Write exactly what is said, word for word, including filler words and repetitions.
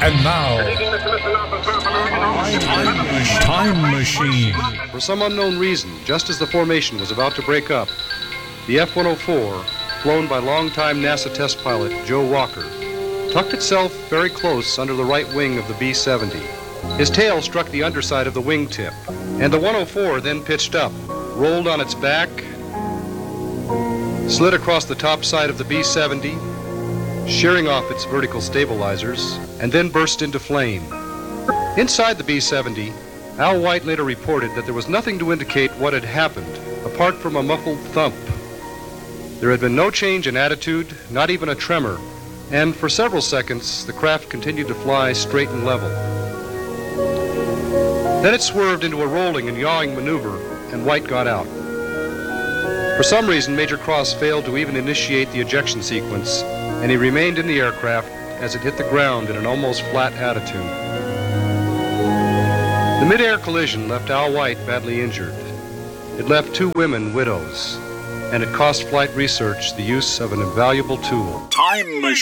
And now, Time Machine. For some unknown reason, just as the formation was about to break up, the F one oh four, flown by longtime NASA test pilot Joe Walker, tucked itself very close under the right wing of the B seventy. His tail struck the underside of the wingtip, and the one oh four then pitched up, rolled on its back, slid across the top side of the B seventy, shearing off its vertical stabilizers, and then burst into flame. Inside the B seventy, Al White later reported that there was nothing to indicate what had happened, apart from a muffled thump. There had been no change in attitude, not even a tremor, and for several seconds, the craft continued to fly straight and level. Then it swerved into a rolling and yawing maneuver, and White got out. For some reason, Major Cross failed to even initiate the ejection sequence, and he remained in the aircraft as it hit the ground in an almost flat attitude. The mid-air collision left Al White badly injured. It left two women widows, and it cost flight research the use of an invaluable tool. Time Machine.